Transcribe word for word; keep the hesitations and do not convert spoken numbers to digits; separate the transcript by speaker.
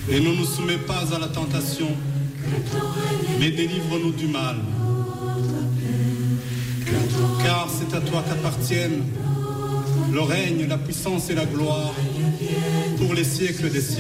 Speaker 1: Et ne nous soumets pas à la tentation, mais délivre-nous du mal. Car c'est à toi qu'appartiennent le règne, la puissance et la gloire pour les siècles des siècles.